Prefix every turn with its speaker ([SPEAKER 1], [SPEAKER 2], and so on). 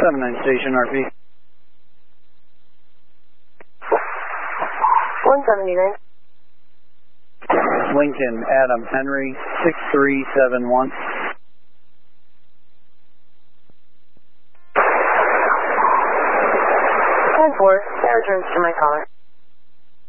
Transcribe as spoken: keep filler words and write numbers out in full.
[SPEAKER 1] seven nine station R P.
[SPEAKER 2] one seventy-nine.
[SPEAKER 1] Lincoln, Adam, Henry, six three seven one.
[SPEAKER 2] ten four, that returns to my caller.